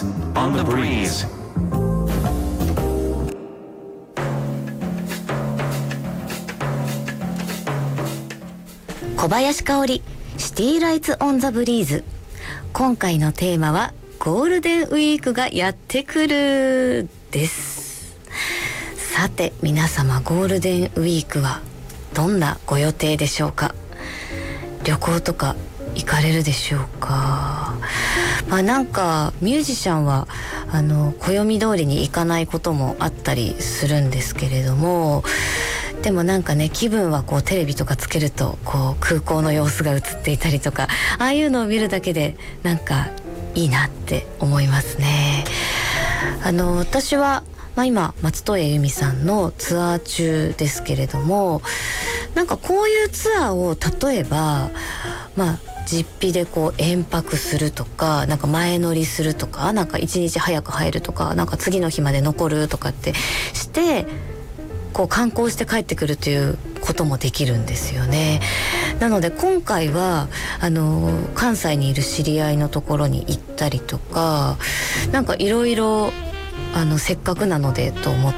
Jazz on the Breeze. 小林香織シティライツオンザブリーズ。今回のテーマはゴールデンウィークがやってくるです。さて皆様、ゴールデンウィークはどんなご予定でしょうか。旅行とか行かれるでしょうか。なんかミュージシャンは暦通りに行かないこともあったりするんですけれども、でもなんかね、気分はこうテレビとかつけるとこう空港の様子が映っていたりとか、ああいうのを見るだけでなんかいいなって思いますね。私は、今松任谷由実さんのツアー中ですけれども、なんかこういうツアーを例えば実費でこう延泊するとか、なんか前乗りするとか、なんか1日早く入るとか、なんか次の日まで残るとかってしてこう観光して帰ってくるということもできるんですよね。なので今回は関西にいる知り合いのところに行ったりとか、なんかいろいろせっかくなのでと思って、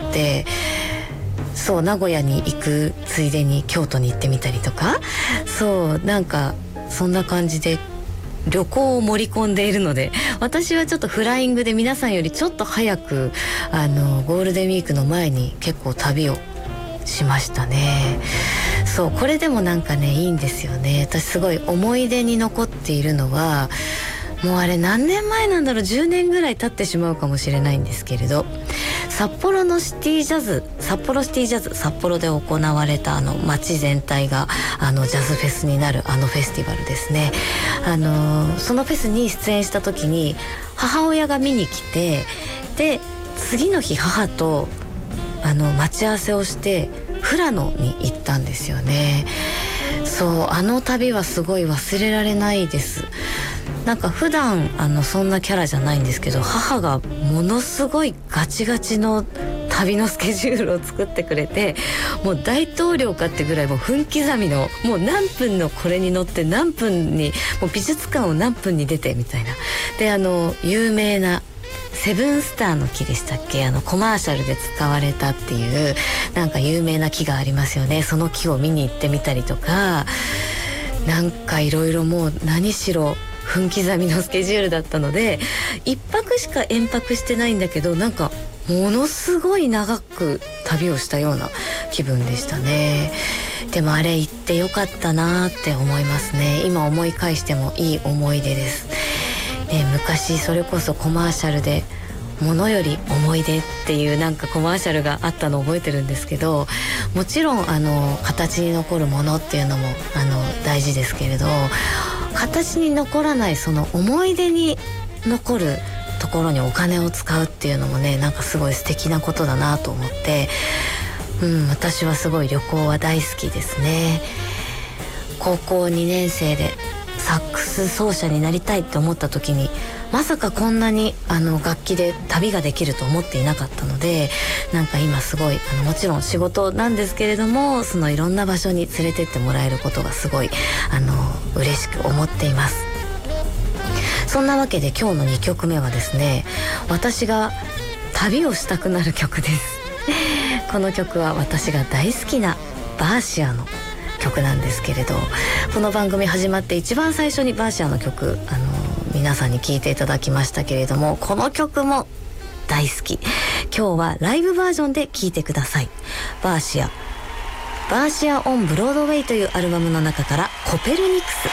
そう名古屋に行くついでに京都に行ってみたりとか、そうなんかそんな感じで旅行を盛り込んでいるので、私はちょっとフライングで皆さんよりちょっと早くゴールデンウィークの前に結構旅をしましたね。そうこれでもなんかねいいんですよね。私すごい思い出に残っているのは、もうあれ何年前なんだろう、10年ぐらい経ってしまうかもしれないんですけれど、札幌のシティジャズ、札幌シティジャズ、札幌で行われた街全体がジャズフェスになるフェスティバルですね。そのフェスに出演した時に母親が見に来て、で次の日母と待ち合わせをして富良野に行ったんですよね。そう旅はすごい忘れられないです。なんか普段そんなキャラじゃないんですけど、母がものすごいガチガチの旅のスケジュールを作ってくれて、もう大統領かってぐらいもう分刻みの、もう何分のこれに乗って何分にもう美術館を何分に出てみたいな。で有名なセブンスターの木でしたっけ、コマーシャルで使われたっていうなんか有名な木がありますよね。その木を見に行ってみたりとか、なんかいろいろもう何しろ分刻みのスケジュールだったので、一泊しか延泊してないんだけど、なんかものすごい長く旅をしたような気分でしたね。でもあれ行ってよかったなって思いますね。今思い返してもいい思い出です、昔それこそコマーシャルで物より思い出っていうなんかコマーシャルがあったのを覚えてるんですけど、もちろん形に残るものっていうのも大事ですけれど、形に残らないその思い出に残るところにお金を使うっていうのもね、なんかすごい素敵なことだなと思って、私はすごい旅行は大好きですね。高校2年生でサックス奏者になりたいって思った時に、まさかこんなに楽器で旅ができると思っていなかったので、なんか今すごいもちろん仕事なんですけれども、そのいろんな場所に連れてってもらえることがすごい嬉しく思っています。そんなわけで今日の2曲目はですね、私が旅をしたくなる曲ですこの曲は私が大好きなバーシアの曲なんですけれど、この番組始まって一番最初にバーシアの曲皆さんに聴いていただきましたけれども、この曲も大好き。今日はライブバージョンで聴いてください。バーシアオンブロードウェイというアルバムの中からコペルニクス。